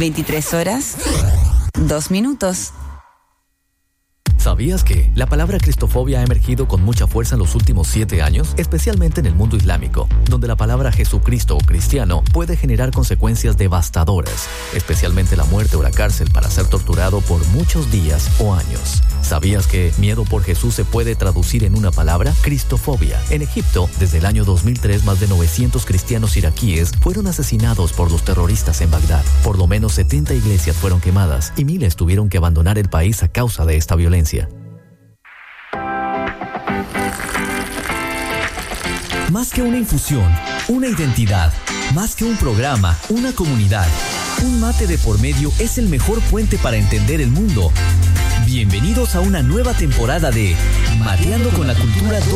23 horas, 2 minutos. ¿Sabías que la palabra cristofobia ha emergido con mucha fuerza en los últimos 7 años? Especialmente en el mundo islámico, donde la palabra Jesucristo o cristiano puede generar consecuencias devastadoras, especialmente la muerte o la cárcel para ser torturado por muchos días o años. ¿Sabías que miedo por Jesús se puede traducir en una palabra? Cristofobia. En Egipto, desde el año 2003, más de 900 cristianos iraquíes fueron asesinados por los terroristas en Bagdad. Por lo menos 70 iglesias fueron quemadas y miles tuvieron que abandonar el país a causa de esta violencia. Más que una infusión, una identidad. Más que un programa, una comunidad. Un mate de por medio es el mejor puente para entender el mundo. Bienvenidos a una nueva temporada de Mateando con la Cultura